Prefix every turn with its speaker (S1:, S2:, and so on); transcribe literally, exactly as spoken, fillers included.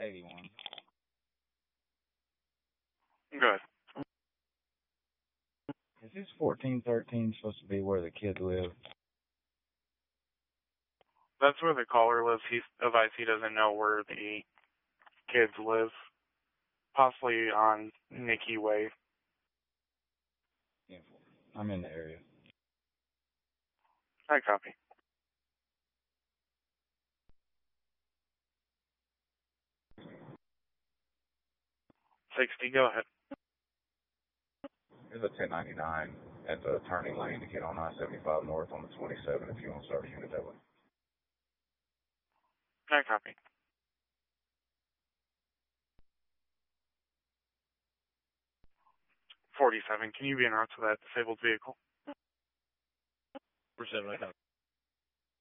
S1: eighty-one.
S2: Good.
S1: Is this fourteen thirteen supposed to be where the kid lives?
S2: That's where the caller lives. He's advised he doesn't know where the kids live. Possibly on Nikki Way.
S1: Yeah, I'm in the area.
S2: I copy. sixty, go ahead.
S1: There's a ten ninety-nine at the turning lane to get on I seventy-five north on the twenty-seven if you want to start a unit that way.
S2: I copy. forty-seven, can you be en route to that disabled vehicle?
S1: forty-seven, I copy.